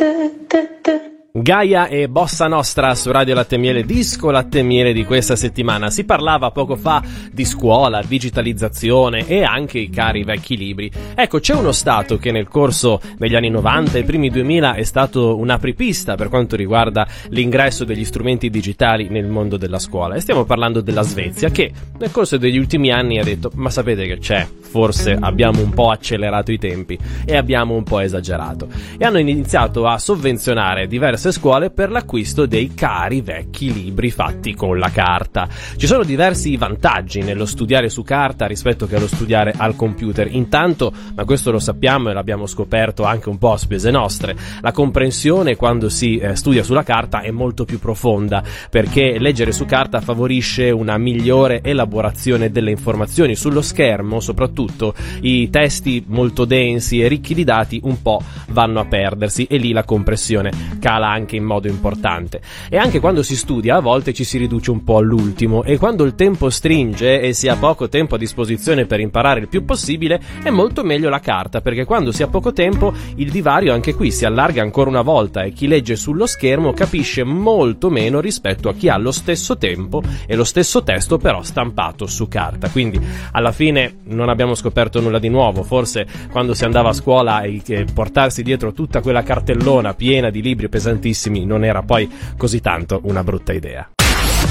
Gaia e Bossa Nostra su Radio Latte e Miele, disco Latte e Miele di questa settimana. Si parlava poco fa di scuola, digitalizzazione e anche i cari vecchi libri. Ecco, c'è uno stato che nel corso degli anni 90 e primi 2000 è stato un'apripista per quanto riguarda l'ingresso degli strumenti digitali nel mondo della scuola, e stiamo parlando della Svezia, che nel corso degli ultimi anni ha detto: ma sapete che c'è? Forse abbiamo un po' accelerato i tempi e abbiamo un po' esagerato, e hanno iniziato a sovvenzionare diverse scuole per l'acquisto dei cari vecchi libri fatti con la carta. Ci sono diversi vantaggi nello studiare su carta rispetto che allo studiare al computer. Intanto, ma questo lo sappiamo e l'abbiamo scoperto anche un po' a spese nostre, la comprensione quando si studia sulla carta è molto più profonda, perché leggere su carta favorisce una migliore elaborazione delle informazioni. Sullo schermo, soprattutto, i testi molto densi e ricchi di dati un po' vanno a perdersi, e lì la compressione cala anche in modo importante. E anche quando si studia a volte ci si riduce un po' all'ultimo, e quando il tempo stringe e si ha poco tempo a disposizione per imparare il più possibile, è molto meglio la carta, perché quando si ha poco tempo il divario anche qui si allarga ancora una volta, e chi legge sullo schermo capisce molto meno rispetto a chi ha lo stesso tempo e lo stesso testo però stampato su carta. Quindi alla fine non abbiamo scoperto nulla di nuovo. Forse quando si andava a scuola e portarsi dietro tutta quella cartellona piena di libri pesantissimi non era poi così tanto una brutta idea.